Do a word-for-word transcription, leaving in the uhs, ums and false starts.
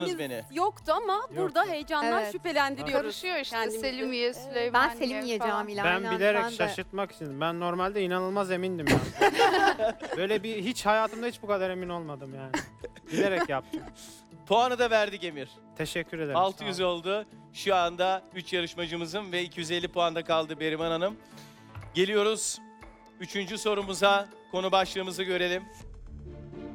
beni. Yoktu ama burada heyecandan Evet. şüphelendiriyoruz. Karışıyor işte kendimizi. Selimiye, Süleymaniye Ben Selimiye falan. camiler. Ben aynen, bilerek ben de. şaşırtmak istedim. Ben normalde inanılmaz emindim yani. Böyle bir hiç hayatımda hiç bu kadar emin olmadım yani. Bilerek yaptım. Puanı da verdik Emir. Teşekkür ederim. altı yüz sağ olun. oldu. Şu anda üç yarışmacımızın ve iki yüz elli puanda kaldı Berivan Hanım. Geliyoruz üçüncü sorumuza. Konu başlığımızı görelim.